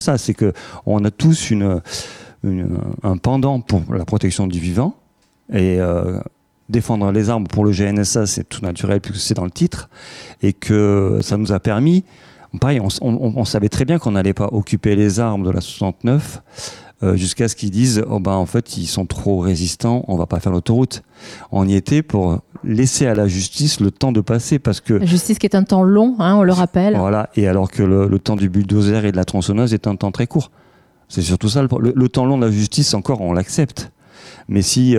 ça, c'est que on a tous un pendant pour la protection du vivant et défendre les arbres pour le GNSA, c'est tout naturel puisque c'est dans le titre et que ça nous a permis, pareil, on savait très bien qu'on n'allait pas occuper les arbres de la 69 jusqu'à ce qu'ils disent en fait ils sont trop résistants, on va pas faire l'autoroute. On y était pour laisser à la justice le temps de passer parce que la justice qui est un temps long, on le rappelle. Voilà, et alors que le temps du bulldozer et de la tronçonneuse est un temps très court. C'est surtout ça le temps long de la justice, encore on l'accepte. Mais si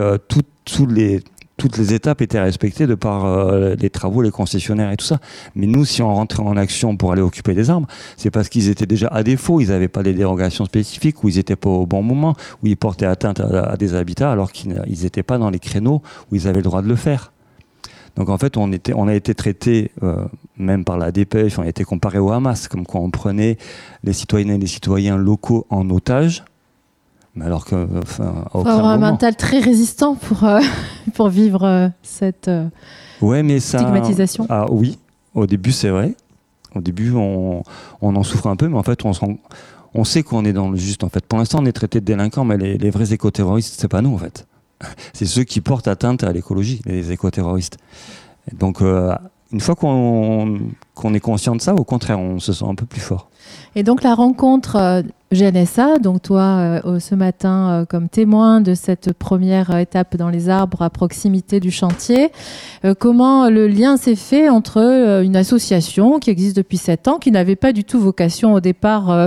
toutes les étapes étaient respectées de par les travaux, les concessionnaires et tout ça. Mais nous, si on rentrait en action pour aller occuper des arbres, c'est parce qu'ils étaient déjà à défaut, ils n'avaient pas des dérogations spécifiques, ou ils n'étaient pas au bon moment, où ils portaient atteinte à des habitats, alors qu'ils n'étaient pas dans les créneaux où ils avaient le droit de le faire. Donc en fait, on a été traité, même par la dépêche, on a été comparé au Hamas, comme quoi on prenait les citoyennes et les citoyens locaux en otage. Mais alors que, faut avoir un mental très résistant pour vivre cette stigmatisation. Ah oui, au début c'est vrai. Au début on en souffre un peu, mais en fait on sait qu'on est dans le juste. En fait, pour l'instant on est traité de délinquants, mais les vrais éco-terroristes c'est pas nous en fait. C'est ceux qui portent atteinte à l'écologie, les éco-terroristes. Et donc une fois qu'on est conscient de ça, au contraire on se sent un peu plus fort. Et donc la rencontre GNSA, donc toi ce matin comme témoin de cette première étape dans les arbres à proximité du chantier, comment le lien s'est fait entre une association qui existe depuis 7 ans, qui n'avait pas du tout vocation au départ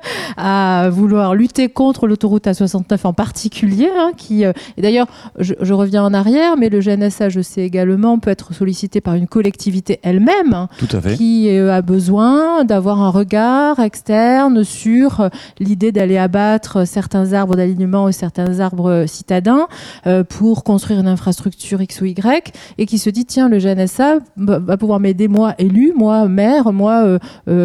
à vouloir lutter contre l'autoroute A69 en particulier, et d'ailleurs je reviens en arrière, mais le GNSA, je sais également, peut être sollicité par une collectivité elle-même, tout à fait, qui a besoin d'avoir un regard externe sur l'idée d'aller abattre certains arbres d'alignement et certains arbres citadins pour construire une infrastructure X ou Y, et qui se dit tiens, le GNSA va pouvoir m'aider, moi élu, moi maire, moi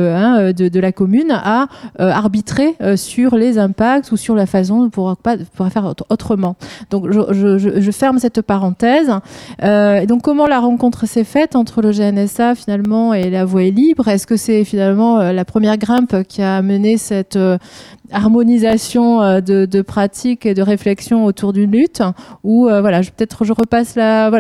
de la commune, à arbitrer sur les impacts ou sur la façon de pouvoir faire autrement. Donc je ferme cette parenthèse. Et donc comment la rencontre s'est faite entre le GNSA finalement et La Voie est libre? Est-ce que c'est finalement la première grimpe qui a mené cette harmonisation de pratiques et de réflexions autour d'une lutte, ou je repasse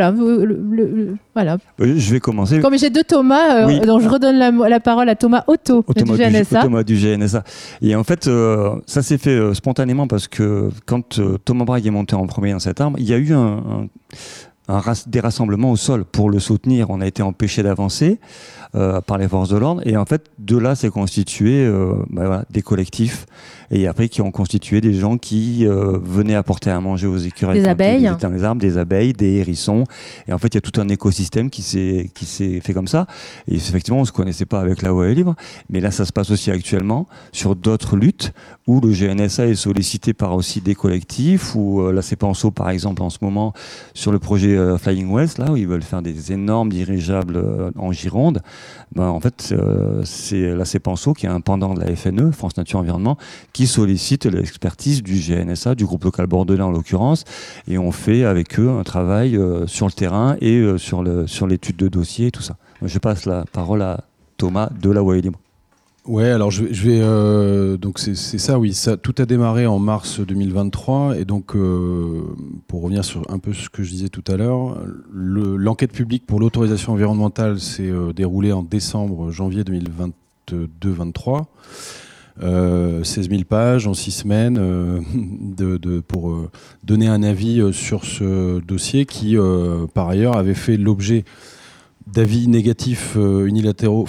je vais commencer. Comme j'ai deux Thomas, donc je redonne la parole à Thomas Otto du GNSA. Et en fait, ça s'est fait spontanément parce que quand Thomas Brague est monté en premier dans cette arme, il y a eu des rassemblements au sol pour le soutenir. On a été empêché d'avancer par les forces de l'ordre, et en fait de là s'est constitué des collectifs, et après qui ont constitué des gens qui venaient apporter à manger aux écureuils, des abeilles, dans les arbres, des abeilles, des hérissons, et en fait il y a tout un écosystème qui s'est fait comme ça. Et effectivement on se connaissait pas avec La Voie est libre, mais là ça se passe aussi actuellement sur d'autres luttes où le GNSA est sollicité par aussi des collectifs, ou la CEPANSO par exemple en ce moment sur le projet Flying West, là où ils veulent faire des énormes dirigeables en Gironde. En fait c'est la CEPANSO qui est un pendant de la FNE, France Nature Environnement, qui sollicite l'expertise du GNSA, du groupe local bordelais en l'occurrence, et on fait avec eux un travail sur le terrain et sur l'étude de dossier et tout ça. Je passe la parole à Thomas de La Voie est libre. Ouais, alors je vais donc c'est ça, oui, ça tout a démarré en mars 2023, et donc pour revenir sur un peu ce que je disais tout à l'heure, l'enquête publique pour l'autorisation environnementale s'est déroulée en janvier 2022-23. 16 000 pages en 6 semaines pour donner un avis sur ce dossier qui, par ailleurs, avait fait l'objet d'avis négatifs multilatéraux,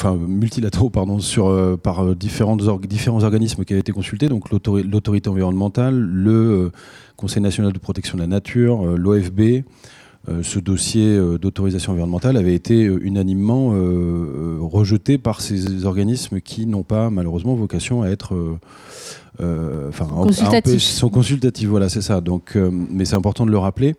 par différents organismes qui avaient été consultés, donc l'autorité environnementale, le Conseil national de protection de la nature, l'OFB. Ce dossier d'autorisation environnementale avait été unanimement rejeté par ces organismes qui n'ont pas malheureusement vocation à être sont consultatifs. Voilà, c'est ça. Donc, mais c'est important de le rappeler.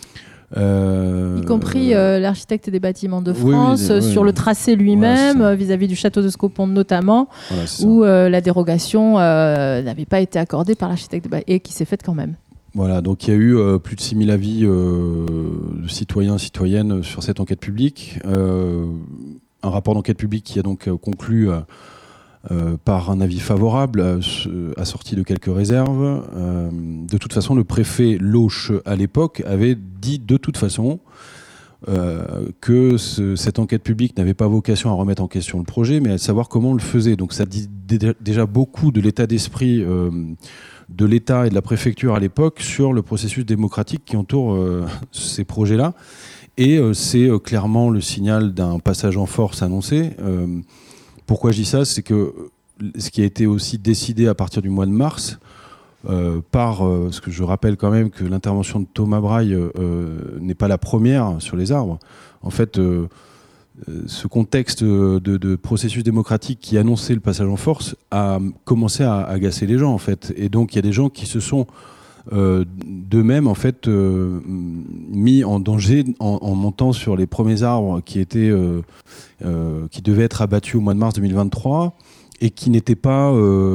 Y compris l'architecte des bâtiments de France, sur le tracé lui-même, vis-à-vis du château de Scopon notamment, où la dérogation n'avait pas été accordée par l'architecte et qui s'est faite quand même. Voilà, donc il y a eu plus de 6000 avis de citoyens, citoyennes sur cette enquête publique. Un rapport d'enquête publique qui a donc conclu par un avis favorable, assorti de quelques réserves. De toute façon, le préfet Lauche, à l'époque, avait dit de toute façon que cette enquête publique n'avait pas vocation à remettre en question le projet, mais à savoir comment on le faisait. Donc ça dit déjà beaucoup de l'état d'esprit de l'État et de la préfecture à l'époque sur le processus démocratique qui entoure ces projets-là. Et c'est clairement le signal d'un passage en force annoncé. Pourquoi je dis ça ? C'est que ce qui a été aussi décidé à partir du mois de mars, ce que je rappelle quand même que l'intervention de Thomas Braille n'est pas la première sur les arbres. En fait, ce contexte de processus démocratique qui annonçait le passage en force a commencé à agacer les gens, en fait. Et donc, il y a des gens qui se sont d'eux-mêmes, en fait, mis en danger en montant sur les premiers arbres qui devaient être abattus au mois de mars 2023 et qui n'étaient pas...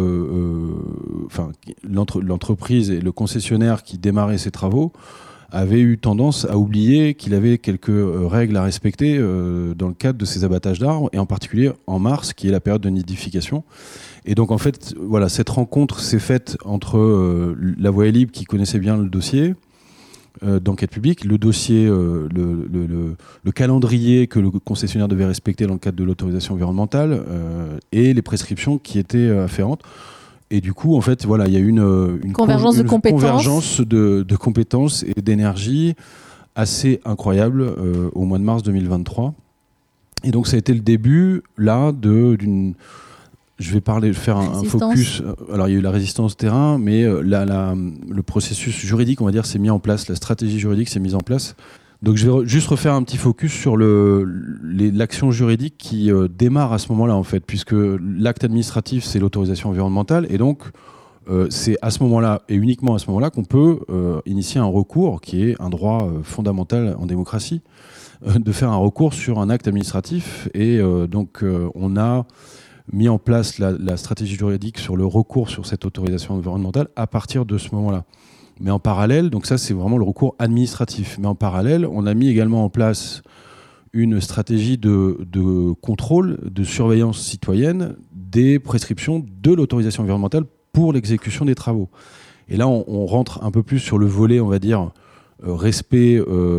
l'entreprise et le concessionnaire qui démarrait ces travaux avait eu tendance à oublier qu'il avait quelques règles à respecter dans le cadre de ces abattages d'arbres, et en particulier en mars, qui est la période de nidification. Et donc, en fait, voilà, cette rencontre s'est faite entre la Voie est libre, qui connaissait bien le dossier d'enquête publique, le dossier, le calendrier que le concessionnaire devait respecter dans le cadre de l'autorisation environnementale, et les prescriptions qui étaient afférentes. Et du coup, en fait, voilà, il y a eu une convergence de compétences et d'énergie assez incroyable au mois de mars 2023. Et donc, ça a été le début, là, d'une... Je vais faire un focus. Alors, il y a eu la résistance terrain, mais le processus juridique, on va dire, s'est mis en place. La stratégie juridique s'est mise en place. Donc, je vais juste refaire un petit focus sur l'action juridique qui démarre à ce moment-là, en fait, puisque l'acte administratif, c'est l'autorisation environnementale. Et donc, c'est à ce moment-là, et uniquement à ce moment-là, qu'on peut initier un recours, qui est un droit fondamental en démocratie, de faire un recours sur un acte administratif. Et donc, on a mis en place la stratégie juridique sur le recours sur cette autorisation environnementale à partir de ce moment-là. Mais en parallèle, donc ça c'est vraiment le recours administratif, mais en parallèle, on a mis également en place une stratégie de contrôle, de surveillance citoyenne des prescriptions de l'autorisation environnementale pour l'exécution des travaux. Et là, on rentre un peu plus sur le volet, on va dire, respect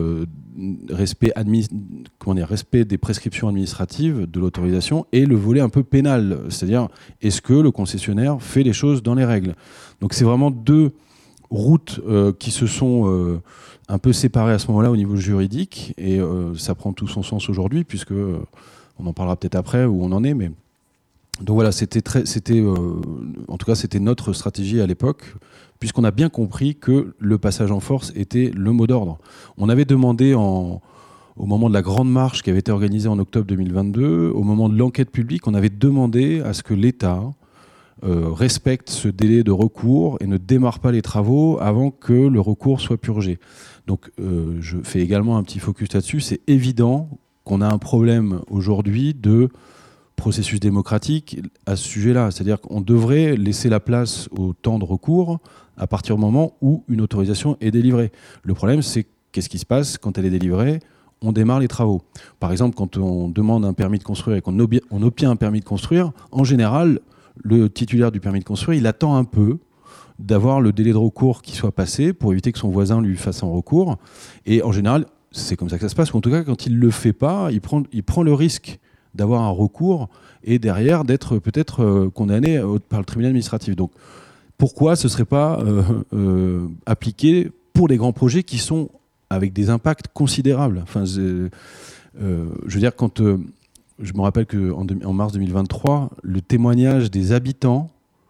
des prescriptions administratives de l'autorisation, et le volet un peu pénal, c'est-à-dire est-ce que le concessionnaire fait les choses dans les règles. Donc c'est vraiment deux routes qui se sont un peu séparées à ce moment-là au niveau juridique, et ça prend tout son sens aujourd'hui, puisque on en parlera peut-être après où on en est, mais donc voilà, en tout cas c'était notre stratégie à l'époque, puisqu'on a bien compris que le passage en force était le mot d'ordre. On avait demandé au moment de la grande marche qui avait été organisée en octobre 2022, au moment de l'enquête publique, on avait demandé à ce que l'État respecte ce délai de recours et ne démarre pas les travaux avant que le recours soit purgé. Donc je fais également un petit focus là-dessus. C'est évident qu'on a un problème aujourd'hui de processus démocratique à ce sujet-là. C'est-à-dire qu'on devrait laisser la place au temps de recours à partir du moment où une autorisation est délivrée. Le problème, c'est qu'est-ce qui se passe quand elle est délivrée ? On démarre les travaux. Par exemple, quand on demande un permis de construire et qu'on obtient un permis de construire, en général, le titulaire du permis de construire, il attend un peu d'avoir le délai de recours qui soit passé pour éviter que son voisin lui fasse un recours. Et en général, c'est comme ça que ça se passe. En tout cas, quand il ne le fait pas, il prend le risque d'avoir un recours et derrière d'être peut-être condamné par le tribunal administratif. Donc, pourquoi ce ne serait pas appliqué pour les grands projets qui sont avec des impacts considérables ? Enfin, je veux dire, quand je me rappelle qu'en mars 2023, le témoignage des habitants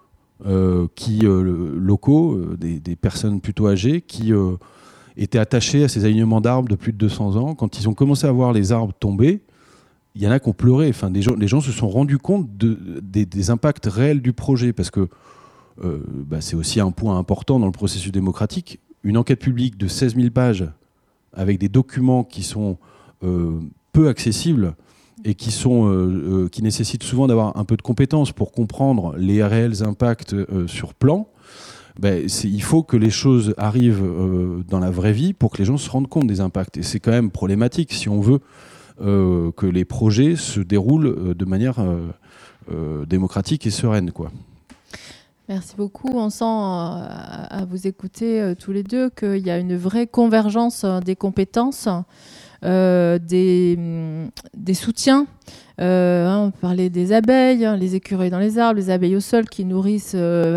locaux, des personnes plutôt âgées, qui étaient attachés à ces alignements d'arbres de plus de 200 ans, quand ils ont commencé à voir les arbres tomber, il y en a qui ont pleuré. Enfin, les gens se sont rendus compte des impacts réels du projet, parce que c'est aussi un point important dans le processus démocratique. Une enquête publique de 16 000 pages avec des documents qui sont peu accessibles et qui nécessitent souvent d'avoir un peu de compétences pour comprendre les réels impacts sur plan, il faut que les choses arrivent dans la vraie vie pour que les gens se rendent compte des impacts. Et c'est quand même problématique si on veut que les projets se déroulent de manière démocratique et sereine, quoi. Merci beaucoup. On sent à vous écouter tous les deux qu'il y a une vraie convergence des compétences, des soutiens. On parlait des abeilles, les écureuils dans les arbres, les abeilles au sol qui nourrissent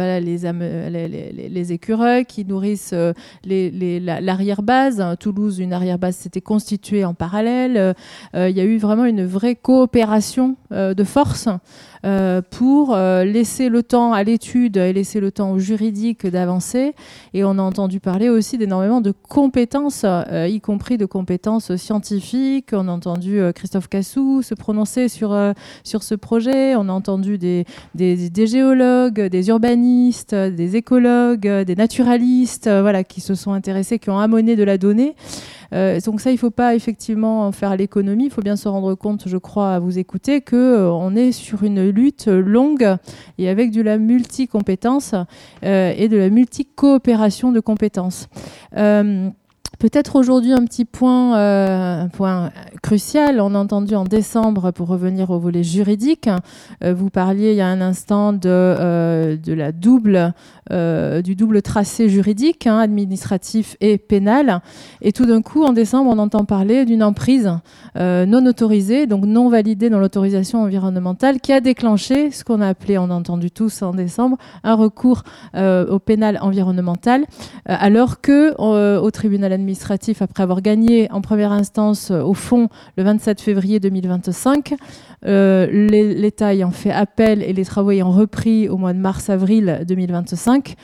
les écureuils, qui nourrissent l'arrière-base. Toulouse, une arrière-base s'était constituée en parallèle. Il y a eu vraiment une vraie coopération de force pour laisser le temps à l'étude et laisser le temps au juridique d'avancer. Et on a entendu parler aussi d'énormément de compétences, y compris de compétences scientifiques. On a entendu Christophe Cassou se prononcer sur ce projet. On a entendu des géologues, des urbanistes, des écologues, des naturalistes qui se sont intéressés, qui ont amené de la donnée. Donc ça, il ne faut pas effectivement en faire l'économie. Il faut bien se rendre compte, je crois, à vous écouter, qu'on est sur une lutte longue et avec de la multi-compétence et de la multi-coopération de compétences. Peut-être aujourd'hui un petit point crucial. On a entendu en décembre, pour revenir au volet juridique, vous parliez il y a un instant du double tracé juridique, administratif et pénal. Et tout d'un coup, en décembre, on entend parler d'une emprise non autorisée, donc non validée dans l'autorisation environnementale, qui a déclenché ce qu'on a appelé, on a entendu tous en décembre, un recours au pénal environnemental, alors que au tribunal administratif, après avoir gagné en première instance au fond le 27 février 2025, l'État ayant fait appel et les travaux ayant repris au mois de mars-avril 2025,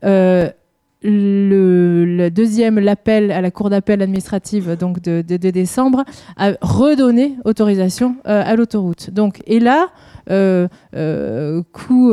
l'appel à la cour d'appel administrative donc de décembre a redonné autorisation à l'autoroute. Donc, et là, coup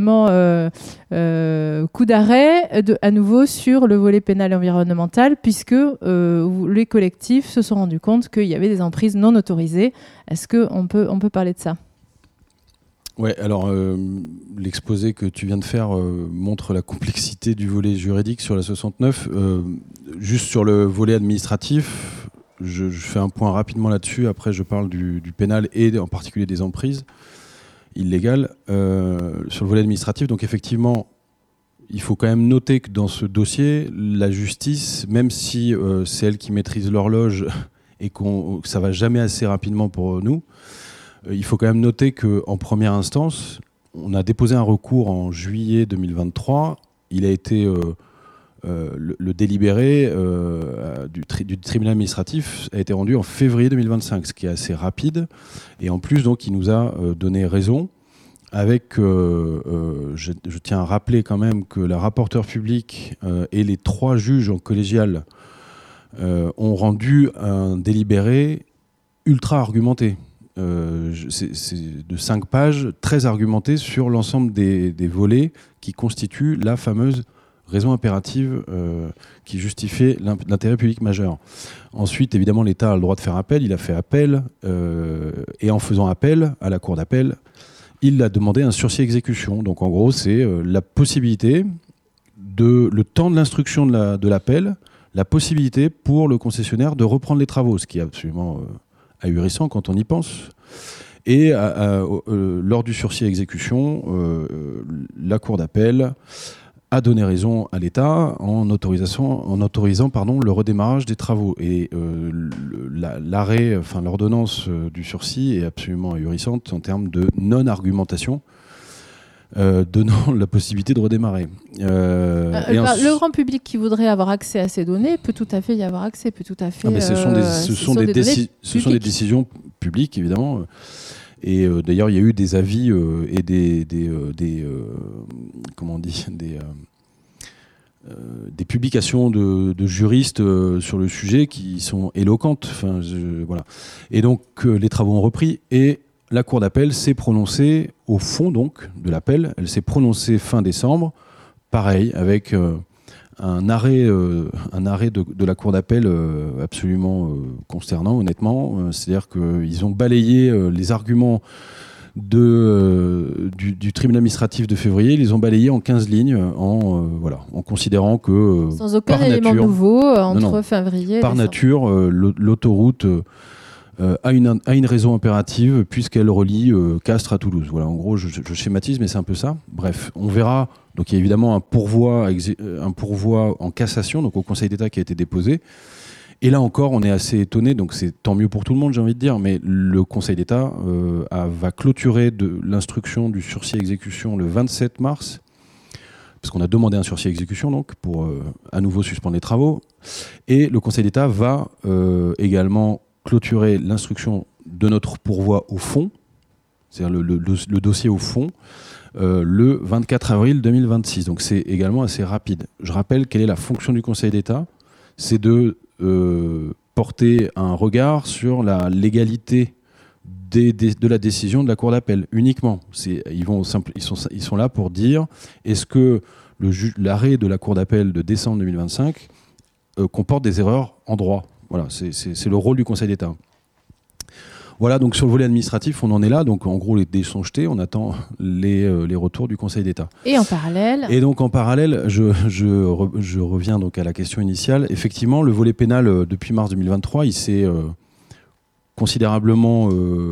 d'arrêt à nouveau sur le volet pénal et environnemental, puisque les collectifs se sont rendus compte qu'il y avait des emprises non autorisées. Est-ce qu'on peut parler de ça ? Ouais, alors l'exposé que tu viens de faire montre la complexité du volet juridique sur la 69. Juste sur le volet administratif, je fais un point rapidement là-dessus. Après, je parle du pénal et en particulier des emprises illégales. Sur le volet administratif, donc effectivement, il faut quand même noter que dans ce dossier, la justice, même si c'est elle qui maîtrise l'horloge et que ça va jamais assez rapidement pour nous, il faut quand même noter qu'en première instance, on a déposé un recours en juillet 2023. Il a été le délibéré du tribunal administratif a été rendu en février 2025, ce qui est assez rapide. Et en plus, donc, il nous a donné raison. Avec, je tiens à rappeler quand même que la rapporteure publique et les 3 juges en collégial ont rendu un délibéré ultra argumenté. C'est de 5 pages, très argumenté sur l'ensemble des volets qui constituent la fameuse raison impérative qui justifiait l'intérêt public majeur. Ensuite, évidemment, l'État a le droit de faire appel. Il a fait appel et en faisant appel à la cour d'appel, il a demandé un sursis exécution. Donc en gros, c'est la possibilité, le temps de l'instruction de l'appel, la possibilité pour le concessionnaire de reprendre les travaux, ce qui est absolument ahurissant quand on y pense. Et lors du sursis à exécution, la cour d'appel a donné raison à l'État en autorisant le redémarrage des travaux. Et l'ordonnance du sursis est absolument ahurissante en termes de non-argumentation, donnant la possibilité de redémarrer. Le grand public qui voudrait avoir accès à ces données peut tout à fait y avoir accès, peut tout à fait. Mais ce sont des décisions publiques, évidemment. Et d'ailleurs, il y a eu des avis et des publications de juristes sur le sujet qui sont éloquentes. Voilà. Et donc, les travaux ont repris et la Cour d'appel s'est prononcée au fond donc de l'appel. Elle s'est prononcée fin décembre, pareil, avec un arrêt de la Cour d'appel absolument consternant, honnêtement. C'est-à-dire qu'ils ont balayé les arguments du tribunal administratif de février, ils les ont balayés en 15 lignes, en considérant que... Sans aucun élément nouveau entre février et par décembre. nature, l'autoroute a une raison impérative puisqu'elle relie Castres à Toulouse. Voilà, en gros, je schématise, mais c'est un peu ça. Bref, on verra. Donc il y a évidemment un pourvoi en cassation, donc au Conseil d'État qui a été déposé. Et là encore, on est assez étonné, donc c'est tant mieux pour tout le monde, j'ai envie de dire, mais le Conseil d'État va clôturer l'instruction du sursis exécution le 27 mars, parce qu'on a demandé un sursis exécution donc pour à nouveau suspendre les travaux. Et le Conseil d'État va également clôturer l'instruction de notre pourvoi au fond, c'est-à-dire le dossier au fond, le 24 avril 2026. Donc c'est également assez rapide. Je rappelle quelle est la fonction du Conseil d'État, c'est de porter un regard sur la légalité de la décision de la Cour d'appel uniquement. Ils sont là pour dire est-ce que l'arrêt de la Cour d'appel de décembre 2025 comporte des erreurs en droit. Voilà, c'est le rôle du Conseil d'État. Voilà, donc sur le volet administratif, on en est là. Donc en gros, les dés sont jetés. On attend les retours du Conseil d'État. Et en parallèle. Et donc en parallèle, je reviens donc à la question initiale. Effectivement, le volet pénal depuis mars 2023, il s'est considérablement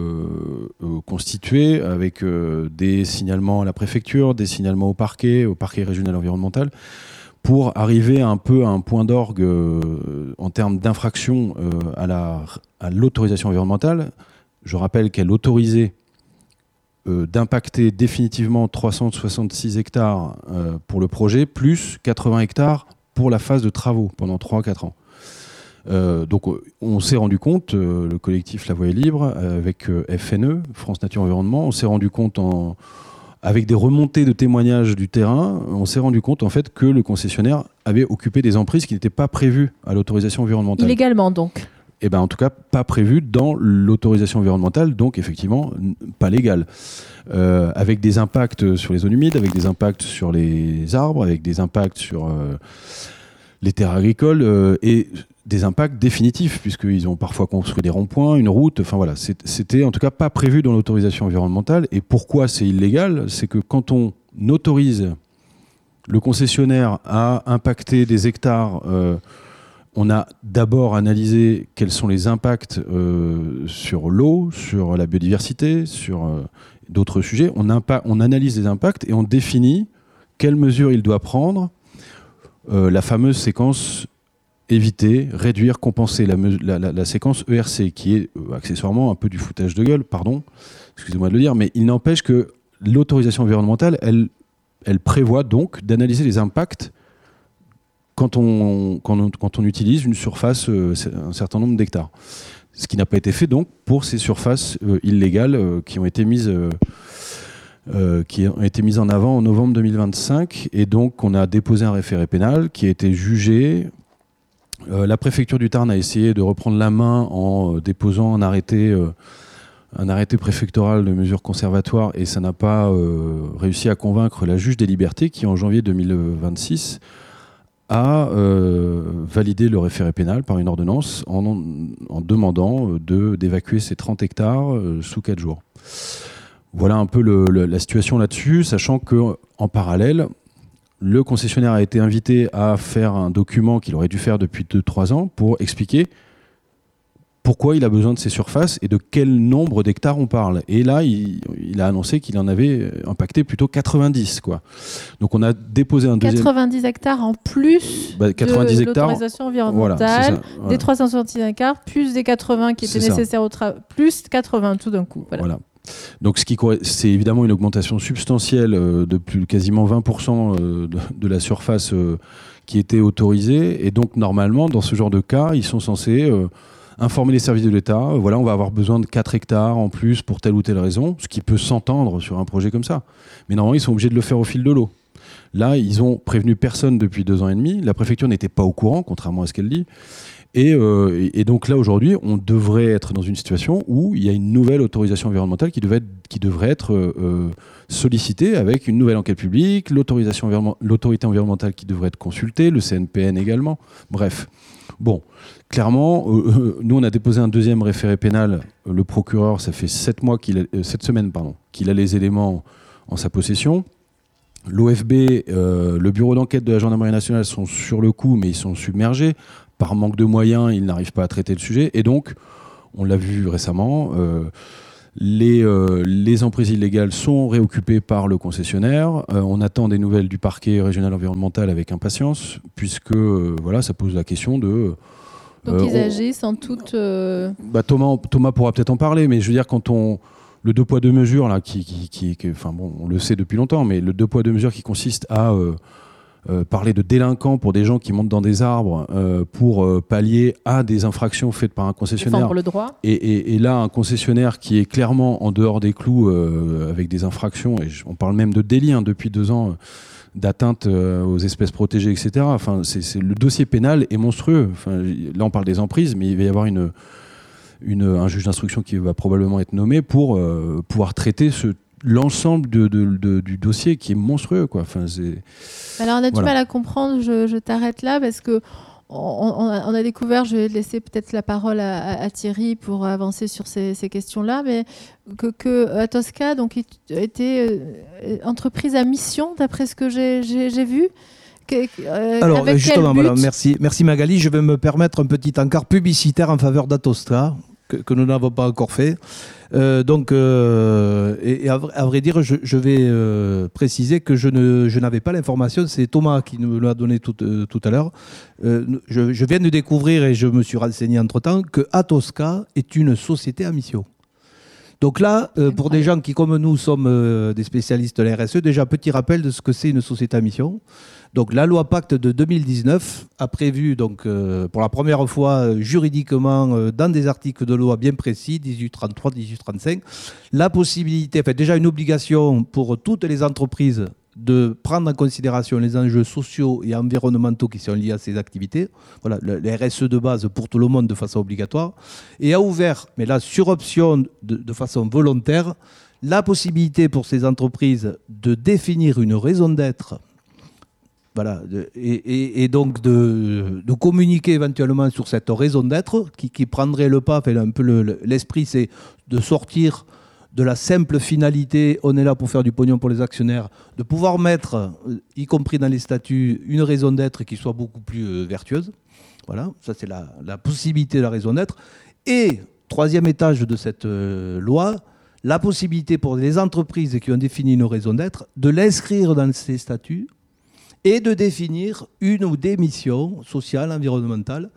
constitué avec des signalements à la préfecture, des signalements au parquet régional environnemental, pour arriver un peu à un point d'orgue en termes d'infraction à l'autorisation environnementale. Je rappelle qu'elle autorisait d'impacter définitivement 366 hectares pour le projet, plus 80 hectares pour la phase de travaux pendant 3-4 ans. Donc on s'est rendu compte, le collectif La Voie est libre, avec FNE, France Nature Environnement, on s'est rendu compte avec des remontées de témoignages du terrain, on s'est rendu compte en fait que le concessionnaire avait occupé des emprises qui n'étaient pas prévues à l'autorisation environnementale. Illégalement donc. Eh ben, en tout cas, pas prévues dans l'autorisation environnementale, donc effectivement pas légale. Avec des impacts sur les zones humides, avec des impacts sur les arbres, avec des impacts sur les terres agricoles et des impacts définitifs, puisqu'ils ont parfois construit des ronds-points, une route, enfin voilà, c'était en tout cas pas prévu dans l'autorisation environnementale. Et pourquoi c'est illégal ? C'est que quand on autorise le concessionnaire à impacter des hectares, on a d'abord analysé quels sont les impacts sur l'eau, sur la biodiversité, sur d'autres sujets. On analyse les impacts et on définit quelles mesures il doit prendre. La fameuse séquence éviter, réduire, compenser, la séquence ERC, qui est accessoirement un peu du foutage de gueule, pardon, excusez-moi de le dire, mais il n'empêche que l'autorisation environnementale, elle prévoit donc d'analyser les impacts quand on utilise une surface, un certain nombre d'hectares. Ce qui n'a pas été fait donc pour ces surfaces illégales qui ont été mises en avant en novembre 2025. Et donc on a déposé un référé pénal qui a été jugé. La préfecture du Tarn a essayé de reprendre la main en déposant un arrêté préfectoral de mesures conservatoires et ça n'a pas réussi à convaincre la juge des libertés qui en janvier 2026 a validé le référé pénal par une ordonnance en demandant d'évacuer ces 30 hectares sous 4 jours. Voilà un peu la situation là-dessus, sachant qu'en parallèle, le concessionnaire a été invité à faire un document qu'il aurait dû faire depuis 2-3 ans pour expliquer pourquoi il a besoin de ces surfaces et de quel nombre d'hectares on parle. Et là, il a annoncé qu'il en avait impacté plutôt 90, quoi. Donc on a déposé un deuxième... 90 hectares en plus 90 de hectares, l'autorisation environnementale, voilà. Des 366 hectares, plus des 80 qui étaient nécessaires plus 80 tout d'un coup. Voilà. Donc c'est évidemment une augmentation substantielle de quasiment 20% de la surface qui était autorisée. Et donc normalement, dans ce genre de cas, ils sont censés informer les services de l'État. Voilà, on va avoir besoin de 4 hectares en plus pour telle ou telle raison, ce qui peut s'entendre sur un projet comme ça. Mais normalement, ils sont obligés de le faire au fil de l'eau. Là, ils ont prévenu personne depuis 2 ans et demi. La préfecture n'était pas au courant, contrairement à ce qu'elle dit. Et donc là, aujourd'hui, on devrait être dans une situation où il y a une nouvelle autorisation environnementale qui devrait être sollicitée avec une nouvelle enquête publique, l'autorité environnementale qui devrait être consultée, le CNPN également. Bref. Bon, clairement, nous, on a déposé un deuxième référé pénal. Le procureur, ça fait 7 semaines qu'il a les éléments en sa possession. L'OFB, le bureau d'enquête de la gendarmerie nationale sont sur le coup, mais ils sont submergés. Par manque de moyens, ils n'arrivent pas à traiter le sujet. Et donc, On l'a vu récemment. Les emprises illégales sont réoccupées par le concessionnaire. On attend des nouvelles du parquet régional environnemental avec impatience, puisque ça pose la question de... Donc ils agissent en toute... Thomas pourra peut-être en parler, mais je veux dire, quand le 2 poids 2 mesures, là, on le sait depuis longtemps, mais le 2 poids 2 mesures qui consiste à... parler de délinquants pour des gens qui montent dans des arbres pour pallier à des infractions faites par un concessionnaire. Défendre le droit. Et là, un concessionnaire qui est clairement en dehors des clous avec des infractions, et on parle même de délit depuis 2 ans, d'atteinte aux espèces protégées, etc. Enfin, le dossier pénal est monstrueux. Enfin, là, on parle des emprises, mais il va y avoir un juge d'instruction qui va probablement être nommé pour pouvoir traiter l'ensemble du dossier qui est monstrueux, quoi. Enfin, alors on a du mal à comprendre, je t'arrête là parce que on a découvert, je vais laisser peut-être la parole à Thierry pour avancer sur ces questions-là, mais que Atosca donc était entreprise à mission d'après ce que j'ai vu. Alors justement, voilà, merci Magali, je vais me permettre un petit encart publicitaire en faveur d'Atosca que nous n'avons pas encore fait. À vrai dire, je vais préciser que je n'avais pas l'information, c'est Thomas qui nous l'a donné tout à l'heure. Je viens de découvrir, et je me suis renseigné entre-temps, que Atosca est une société à mission. Donc là, pour des gens qui, comme nous, sommes des spécialistes de la RSE, déjà petit rappel de ce que c'est une société à mission. Donc la loi Pacte de 2019 a prévu donc, pour la première fois juridiquement dans des articles de loi bien précis, 1833, 1835, la possibilité, déjà une obligation pour toutes les entreprises de prendre en considération les enjeux sociaux et environnementaux qui sont liés à ces activités. Voilà, les RSE de base pour tout le monde de façon obligatoire. Et a ouvert, mais là sur option de façon volontaire, la possibilité pour ces entreprises de définir une raison d'être. Voilà, et donc de communiquer éventuellement sur cette raison d'être qui prendrait le pas, un peu l'esprit, c'est de sortir de la simple finalité, on est là pour faire du pognon pour les actionnaires, de pouvoir mettre, y compris dans les statuts, une raison d'être qui soit beaucoup plus vertueuse. Voilà, ça c'est la possibilité de la raison d'être. Et troisième étage de cette loi, la possibilité pour les entreprises qui ont défini une raison d'être de l'inscrire dans ces statuts et de définir une ou des missions sociales, environnementales,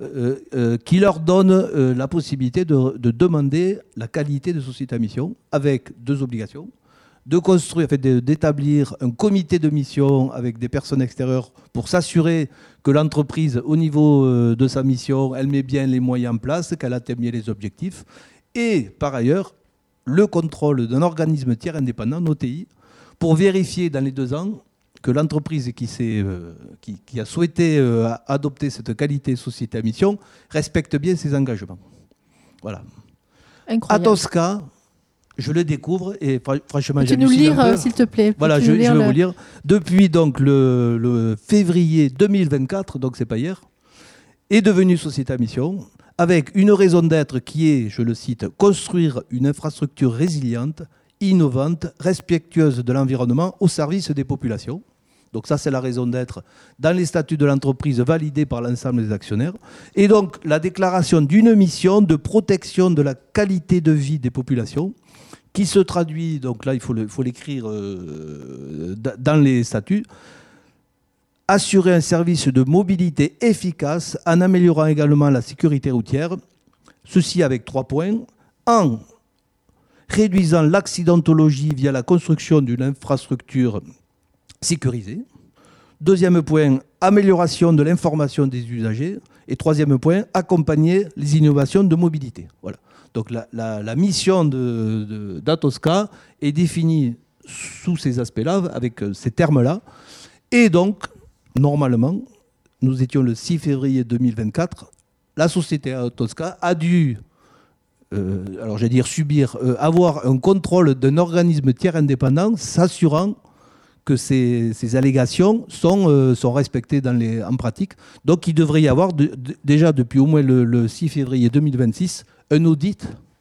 qui leur donnent la possibilité de demander la qualité de société à mission, avec 2 obligations, de construire, d'établir un comité de mission avec des personnes extérieures pour s'assurer que l'entreprise, au niveau de sa mission, elle met bien les moyens en place, qu'elle atteigne bien les objectifs, et par ailleurs, le contrôle d'un organisme tiers indépendant, OTI, pour vérifier dans les 2 ans que l'entreprise qui a souhaité adopter cette qualité société à mission respecte bien ses engagements. Voilà. Incroyable. Atosca, je le découvre et franchement, peux-tu nous lire, s'il te plaît? Voilà, je vais vous lire. Depuis donc le février 2024, donc c'est pas hier, est devenue société à mission avec une raison d'être qui est, je le cite, construire une infrastructure résiliente, innovante, respectueuse de l'environnement au service des populations. Donc ça, c'est la raison d'être dans les statuts de l'entreprise validés par l'ensemble des actionnaires. Et donc, la déclaration d'une mission de protection de la qualité de vie des populations qui se traduit, donc là, il faut l'écrire dans les statuts, assurer un service de mobilité efficace en améliorant également la sécurité routière. Ceci avec 3 points. 1. Réduisant l'accidentologie via la construction d'une infrastructure sécurisée. 2e point, amélioration de l'information des usagers. Et 3e point, accompagner les innovations de mobilité. Voilà. Donc la mission d'Atosca est définie sous ces aspects-là, avec ces termes-là. Et donc, normalement, nous étions le 6 février 2024, la société Atosca a dû alors j'allais dire subir, avoir un contrôle d'un organisme tiers indépendant s'assurant que ces allégations sont respectées en pratique. Donc il devrait y avoir déjà depuis au moins le 6 février 2026 un audit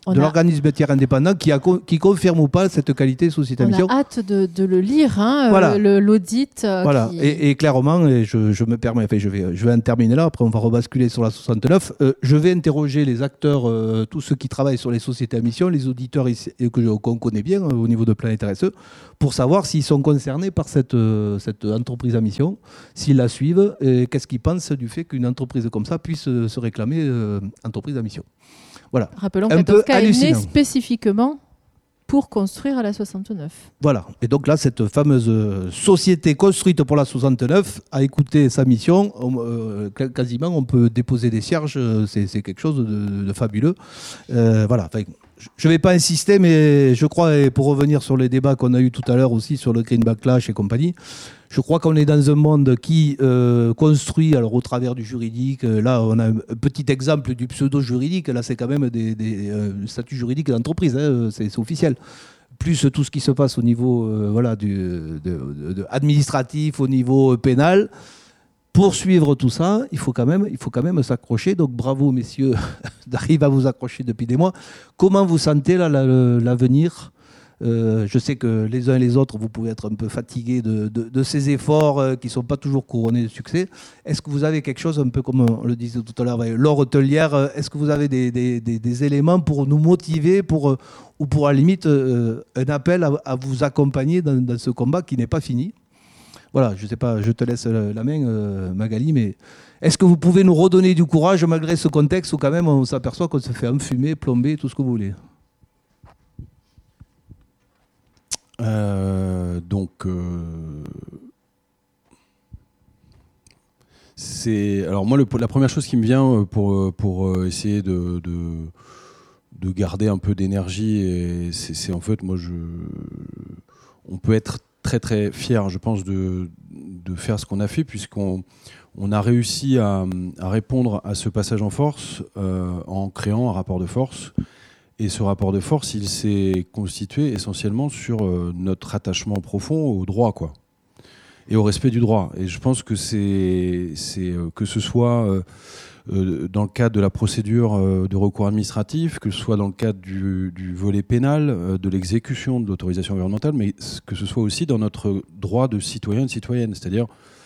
de l'organisme tiers indépendant qui confirme ou pas cette qualité société à mission. On a hâte de le lire, hein, voilà. L'audit. Voilà, et clairement, et je me permets, enfin, je vais en terminer là, après on va rebasculer sur la 69, je vais interroger les acteurs, tous ceux qui travaillent sur les sociétés à mission, les auditeurs qu'on connaît bien au niveau de Planète RSE, pour savoir s'ils sont concernés par cette entreprise à mission, s'ils la suivent, et qu'est-ce qu'ils pensent du fait qu'une entreprise comme ça puisse se réclamer entreprise à mission. Voilà. Rappelons qu'Atosca est né spécifiquement pour construire à la 69. Voilà. Et donc là, cette fameuse société construite pour la 69 a écouté sa mission. Quasiment, on peut déposer des cierges. C'est quelque chose de fabuleux. Voilà. Enfin, je ne vais pas insister, mais je crois, et pour revenir sur les débats qu'on a eu tout à l'heure aussi sur le Green Backlash et compagnie, je crois qu'on est dans un monde qui construit, alors au travers du juridique, là on a un petit exemple du pseudo-juridique, là c'est quand même des statuts juridiques d'entreprise, hein, c'est officiel. Plus tout ce qui se passe au niveau administratif, au niveau pénal. Pour suivre tout ça, il faut quand même s'accrocher. Donc bravo messieurs d'arriver à vous accrocher depuis des mois. Comment vous sentez là l'avenir ? Je sais que les uns et les autres, vous pouvez être un peu fatigués de ces efforts qui ne sont pas toujours couronnés de succès. Est-ce que vous avez quelque chose, un peu comme on le disait tout à l'heure, Laure Hôtelière, est-ce que vous avez des éléments pour nous motiver ou pour à la limite un appel à vous accompagner dans ce combat qui n'est pas fini ? Voilà, je ne sais pas, je te laisse la main, Magali, mais est-ce que vous pouvez nous redonner du courage malgré ce contexte où quand même on s'aperçoit qu'on se fait enfumer, plomber, tout ce que vous voulez ? Alors moi la première chose qui me vient pour essayer de garder un peu d'énergie, c'est en fait on peut être très très fier, je pense, de faire ce qu'on a fait, puisqu'on a réussi à répondre à ce passage en force en créant un rapport de force. Et ce rapport de force, il s'est constitué essentiellement sur notre attachement profond au droit, quoi, et au respect du droit. Et je pense que que ce soit dans le cadre de la procédure de recours administratif, que ce soit dans le cadre du volet pénal, de l'exécution de l'autorisation environnementale, mais que ce soit aussi dans notre droit de citoyen et de citoyenne. C'est-à-dire,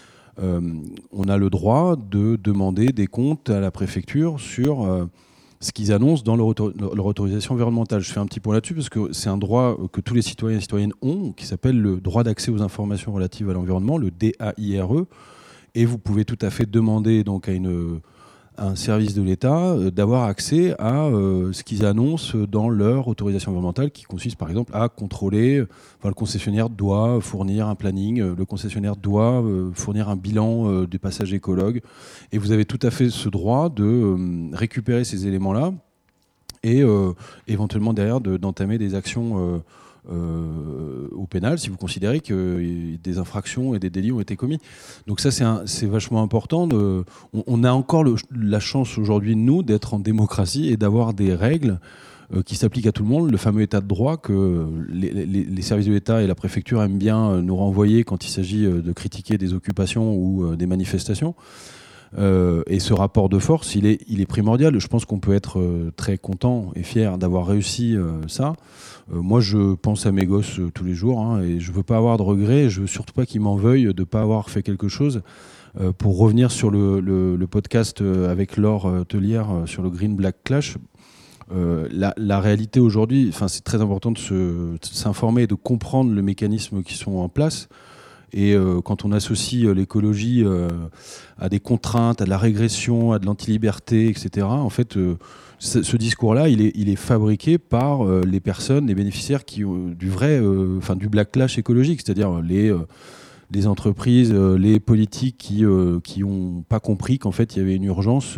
on a le droit de demander des comptes à la préfecture sur ce qu'ils annoncent dans leur autorisation environnementale. Je fais un petit point là-dessus parce que c'est un droit que tous les citoyens et citoyennes ont, qui s'appelle le droit d'accès aux informations relatives à l'environnement, le DAIRE, et vous pouvez tout à fait demander donc à un service de l'État d'avoir accès à ce qu'ils annoncent dans leur autorisation environnementale, qui consiste par exemple à contrôler, le concessionnaire doit fournir un planning, le concessionnaire doit fournir un bilan des passages écologues, et vous avez tout à fait ce droit de récupérer ces éléments-là et éventuellement derrière d'entamer des actions au pénal si vous considérez que des infractions et des délits ont été commis. Donc ça c'est vachement important. On a encore la chance aujourd'hui, nous, d'être en démocratie et d'avoir des règles qui s'appliquent à tout le monde, le fameux état de droit que les services de l'État et la préfecture aiment bien nous renvoyer quand il s'agit de critiquer des occupations ou des manifestations. Et ce rapport de force, il est primordial. Je pense qu'on peut être très content et fier d'avoir réussi ça. Moi, je pense à mes gosses tous les jours, hein, et je ne veux pas avoir de regrets. Je ne veux surtout pas qu'ils m'en veuillent de ne pas avoir fait quelque chose. Pour revenir sur le podcast avec Laure Hôtelière sur le Green Backlash, la réalité aujourd'hui, c'est très important de s'informer et de comprendre les mécanismes qui sont en place. Et quand on associe l'écologie à des contraintes, à de la régression, à de l'antiliberté, etc., en fait, ce discours-là, il est fabriqué par les personnes, les bénéficiaires qui ont du backlash écologique, c'est-à-dire les entreprises, les politiques qui n'ont pas compris qu'en fait, il y avait une urgence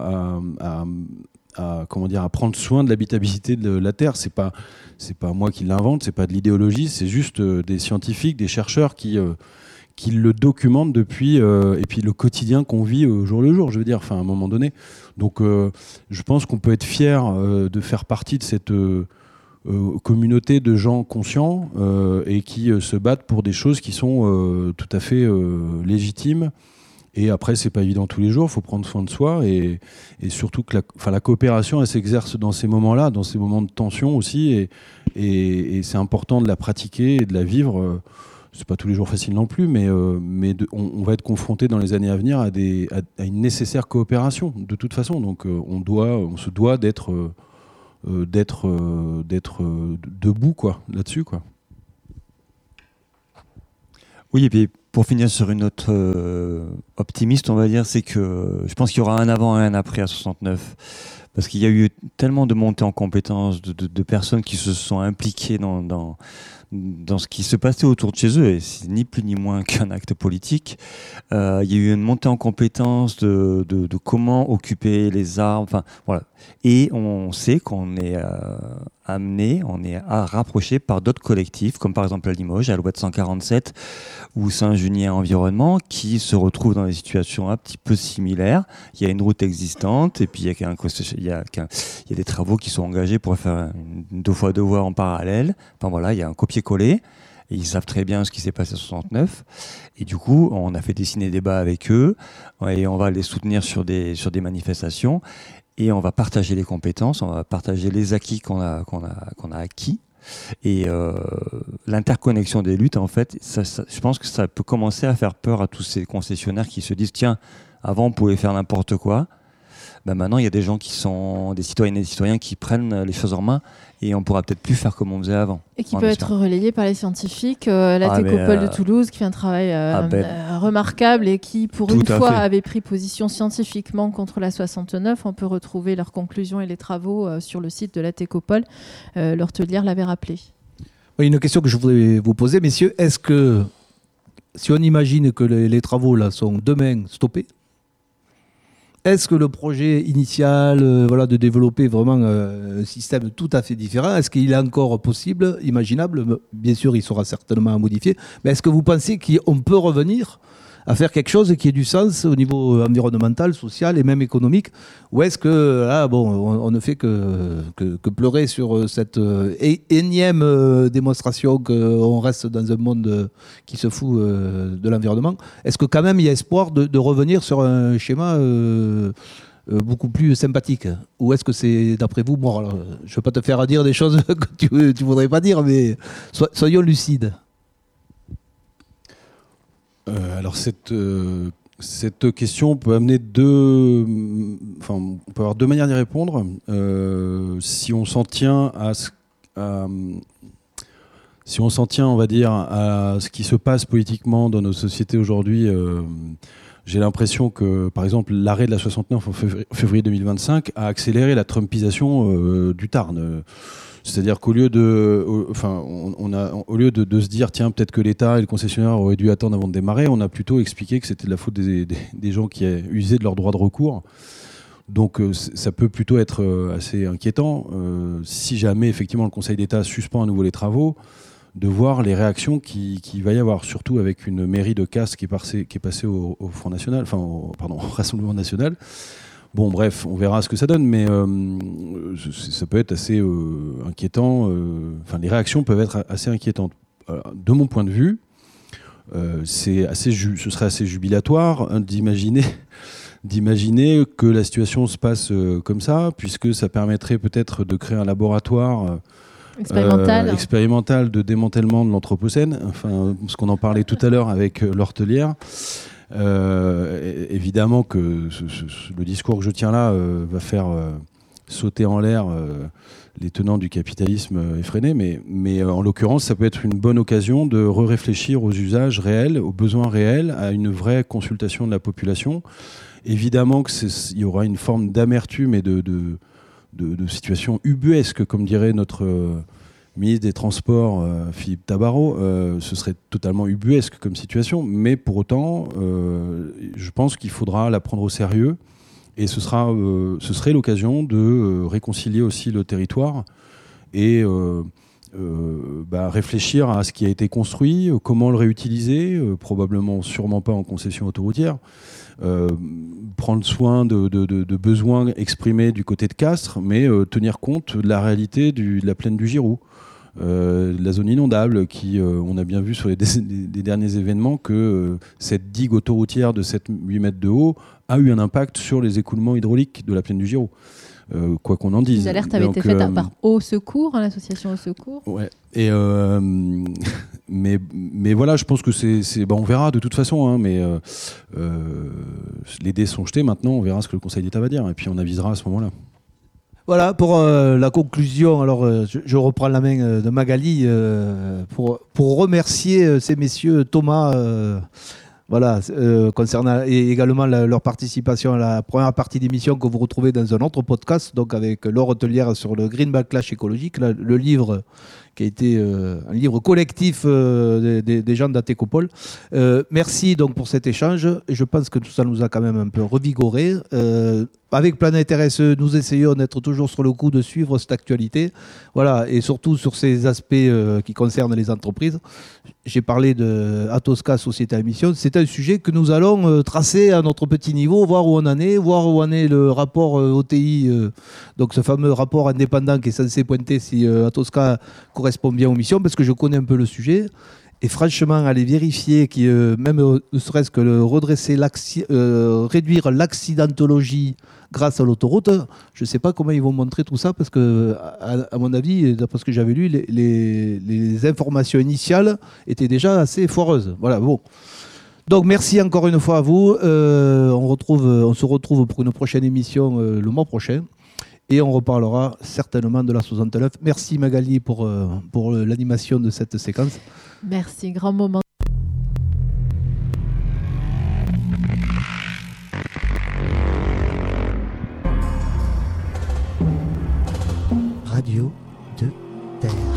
à prendre soin de l'habitabilité de la Terre. C'est pas moi qui l'invente, c'est pas de l'idéologie, c'est juste des scientifiques, des chercheurs qui le documentent depuis et puis le quotidien qu'on vit au jour le jour, je veux dire, à un moment donné. Donc je pense qu'on peut être fier de faire partie de cette communauté de gens conscients et qui se battent pour des choses qui sont tout à fait légitimes Et après, c'est pas évident tous les jours, il faut prendre soin de soi et surtout que la coopération, elle s'exerce dans ces moments-là, dans ces moments de tension aussi, et c'est important de la pratiquer et de la vivre. C'est pas tous les jours facile non plus, mais on va être confronté dans les années à venir à une nécessaire coopération de toute façon. Donc on se doit d'être debout quoi, là-dessus quoi. Oui, et puis pour finir sur une note optimiste, on va dire, c'est que je pense qu'il y aura un avant et un après à 69. Parce qu'il y a eu tellement de montées en compétences, de personnes qui se sont impliquées dans ce qui se passait autour de chez eux, et c'est ni plus ni moins qu'un acte politique. Il y a eu une montée en compétences de comment occuper les arbres, enfin voilà. Et on sait qu'on est on est rapproché par d'autres collectifs, comme par exemple à Limoges, à l'Ouest 147 ou Saint-Junien Environnement, qui se retrouvent dans des situations un petit peu similaires. Il y a une route existante, et puis il y a des travaux qui sont engagés pour faire une 2x2 voies en parallèle. Enfin voilà, il y a un copier-coller. Et ils savent très bien ce qui s'est passé en 69. Et du coup, on a fait des ciné-débats avec eux, et on va les soutenir sur des manifestations. Et on va partager les compétences, on va partager les acquis qu'on a acquis. Et l'interconnexion des luttes, en fait, je pense que ça peut commencer à faire peur à tous ces concessionnaires qui se disent « Tiens, avant on pouvait faire n'importe quoi ». Ben maintenant, il y a des gens qui sont des citoyennes et des citoyens qui prennent les choses en main, et on pourra peut-être plus faire comme on faisait avant. Et qui peut être relayé par les scientifiques. La Técopole de Toulouse qui fait un travail remarquable et qui, pour une fois, avait pris position scientifiquement contre la 69. On peut retrouver leurs conclusions et les travaux sur le site de la Técopole. L'Hortelière l'avait rappelé. Oui, une question que je voudrais vous poser, messieurs. Est-ce que, si on imagine que les travaux là sont demain stoppés, est-ce que le projet initial de développer vraiment un système tout à fait différent, est-ce qu'il est encore possible, imaginable? Bien sûr, il sera certainement modifié, mais est-ce que vous pensez qu'on peut revenir à faire quelque chose qui ait du sens au niveau environnemental, social et même économique? Ou est-ce que on ne fait que pleurer sur cette énième démonstration qu'on reste dans un monde qui se fout de l'environnement? Est-ce que quand même il y a espoir de revenir sur un schéma beaucoup plus sympathique? Ou est-ce que c'est, d'après vous, je ne veux pas te faire dire des choses que tu ne voudrais pas dire, mais soyons lucides. Alors cette question peut amener on peut avoir deux manières d'y répondre. Si on s'en tient on va dire, à ce qui se passe politiquement dans nos sociétés aujourd'hui, j'ai l'impression que, par exemple, l'arrêt de la 69 en février 2025 a accéléré la trumpisation du Tarn. C'est-à-dire qu'au lieu au lieu de se dire tiens, peut-être que l'État et le concessionnaire auraient dû attendre avant de démarrer, on a plutôt expliqué que c'était de la faute des gens qui avaient usé de leur droit de recours. Donc ça peut plutôt être assez inquiétant si jamais effectivement le Conseil d'État suspend à nouveau les travaux, de voir les réactions qu'il va y avoir, surtout avec une mairie de Castres qui est passée au Front National, au Rassemblement National. Bon, bref, on verra ce que ça donne, mais ça peut être assez inquiétant. Les réactions peuvent être assez inquiétantes. De mon point de vue, ce serait assez jubilatoire d'imaginer que la situation se passe comme ça, puisque ça permettrait peut-être de créer un laboratoire expérimental de démantèlement de l'Anthropocène, parce qu'on en parlait tout à l'heure avec l'Hortelière. Évidemment que le discours que je tiens là va faire sauter en l'air les tenants du capitalisme effréné, mais en l'occurrence ça peut être une bonne occasion de réfléchir aux usages réels, aux besoins réels, à une vraie consultation de la population. Évidemment qu'il y aura une forme d'amertume et de situation ubuesque, comme dirait notre ministre des Transports, Philippe Tabarot. Ce serait totalement ubuesque comme situation, mais pour autant, je pense qu'il faudra la prendre au sérieux, et ce serait l'occasion de réconcilier aussi le territoire et réfléchir à ce qui a été construit, comment le réutiliser, probablement sûrement pas en concession autoroutière, prendre soin de besoins exprimés du côté de Castres, mais tenir compte de la réalité de la plaine du Giroux. la zone inondable, qui, on a bien vu sur les derniers événements que cette digue autoroutière de 7-8 mètres de haut a eu un impact sur les écoulements hydrauliques de la plaine du Giraud. Quoi qu'on en dise. Les alertes avaient été faites par Au Secours, l'association Au Secours. Ouais. Et mais voilà, je pense que on verra de toute façon, hein, mais les dés sont jetés maintenant, on verra ce que le Conseil d'État va dire, et puis on avisera à ce moment-là. Voilà pour la conclusion. Alors, je reprends la main de Magali pour remercier ces messieurs Thomas. Voilà, concernant et également leur participation à la première partie d'émission que vous retrouvez dans un autre podcast, donc avec Laure Hotelière sur le Green Backlash écologique, le livre qui a été un livre collectif des gens d'Atécopole. Merci donc pour cet échange. Je pense que tout ça nous a quand même un peu revigoré. Avec Planète RSE, nous essayons d'être toujours sur le coup de suivre cette actualité. Voilà, et surtout sur ces aspects qui concernent les entreprises. J'ai parlé de Atosca, Société à Mission. C'est un sujet que nous allons tracer à notre petit niveau, voir où on en est, voir où en est le rapport OTI, donc ce fameux rapport indépendant qui est censé pointer si Atosca correspond bien aux missions, parce que je connais un peu le sujet. Et franchement, aller vérifier, même ne serait-ce que réduire l'accidentologie grâce à l'autoroute, je ne sais pas comment ils vont montrer tout ça, parce que, à mon avis, d'après ce que j'avais lu, les informations initiales étaient déjà assez foireuses. Voilà, bon. Donc merci encore une fois à vous. On se retrouve pour une prochaine émission le mois prochain. Et on reparlera certainement de la 69. Merci Magali pour l'animation de cette séquence. Merci, grand moment. Radio de Terre.